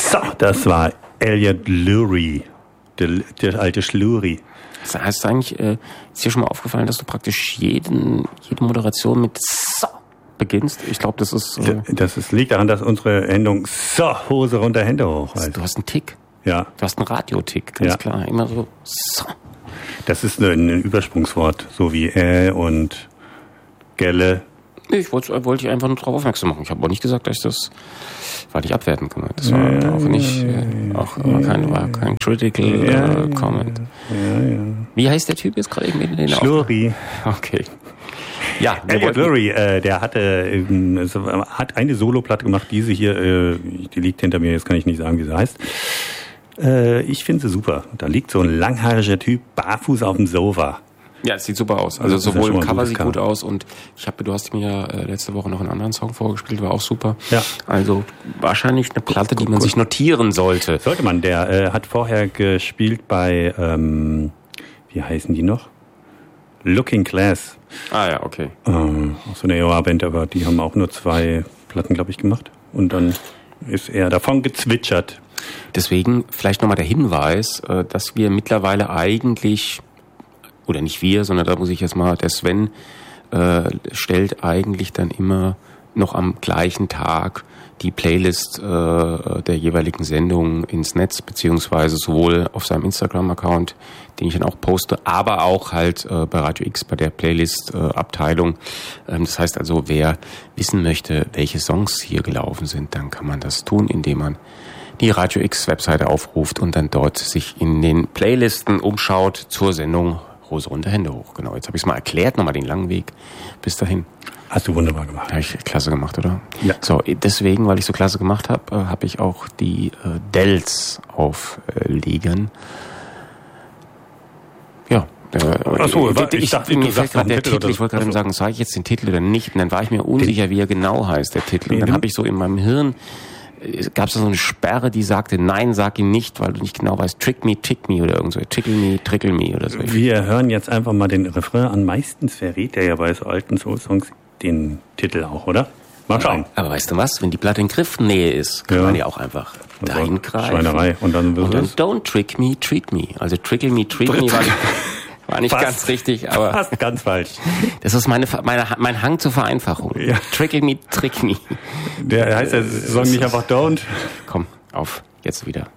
So, das war Elliot Lurie, der alte Schluri. Das heißt eigentlich, ist dir schon mal aufgefallen, dass du praktisch jede Moderation mit so beginnst? Ich glaube, das ist... Das liegt daran, dass unsere Endung so, Hose runter, Hände hoch heißt. Du hast einen Tick. Ja. Du hast einen Radiotick, ganz klar. Immer so. Das ist ein Übersprungswort, so wie und Gelle. Ich wollte dich einfach nur darauf aufmerksam machen. Ich habe auch nicht gesagt, dass ich das... War nicht abwertend gemeint. Das war auch nicht... war kein critical comment. Ja. Wie heißt der Typ jetzt gerade eben in den Schluri. Okay. Ja, Elliot Lurie, der hat eine Soloplatte gemacht, diese hier, die liegt hinter mir, jetzt kann ich nicht sagen, wie sie heißt. Ich finde sie super. Da liegt so ein langhaariger Typ barfuß auf dem Sofa. Ja, es sieht super aus. Also sowohl im Cover sieht gut aus und du hast mir ja letzte Woche noch einen anderen Song vorgespielt, war auch super. Ja. Also wahrscheinlich eine Platte, die man sich notieren sollte. Sollte man. Der hat vorher gespielt bei, wie heißen die noch? Looking Glass. Ah ja, okay. Auch so eine EOA-Band, aber die haben auch nur 2 Platten, glaube ich, gemacht. Und dann ist er davon gezwitschert. Deswegen vielleicht nochmal der Hinweis, dass wir mittlerweile eigentlich... Oder nicht wir, sondern da muss ich jetzt mal, der Sven stellt eigentlich dann immer noch am gleichen Tag die Playlist der jeweiligen Sendungen ins Netz, beziehungsweise sowohl auf seinem Instagram-Account, den ich dann auch poste, aber auch halt bei Radio X, bei der Playlist-Abteilung. Das heißt also, wer wissen möchte, welche Songs hier gelaufen sind, dann kann man das tun, indem man die Radio X-Webseite aufruft und dann dort sich in den Playlisten umschaut zur Sendung Hose runter, Hände hoch. Genau, jetzt habe ich es mal erklärt, nochmal den langen Weg bis dahin. Hast du wunderbar gemacht. Habe ich klasse gemacht, oder? Ja. So, deswegen, weil ich so klasse gemacht habe, habe ich auch die Dells aufliegen. Ja. Achso, ich wollte gerade sagen, sage ich jetzt den Titel oder nicht? Und dann war ich mir unsicher, wie er genau heißt, der Titel. Und dann habe ich so in meinem Hirn... Gab es da so eine Sperre, die sagte, nein, sag ihn nicht, weil du nicht genau weißt, trick me oder irgend so, trickle me oder so. Wir hören jetzt einfach mal den Refrain an. Meistens verrät er ja bei so alten Soul-Songs den Titel auch, oder? Mal schauen. Aber weißt du was, wenn die Platte in Griffnähe ist, kann man ja auch einfach dahin greifen. Schweinerei. Und dann don't trick me, treat me. Also trickle me, treat me war nicht ganz richtig, aber... Fast ganz falsch. Das ist mein Hang zur Vereinfachung. Ja. Trickle me, trick me. Der heißt der Song nicht einfach Don't? Komm, auf, jetzt wieder.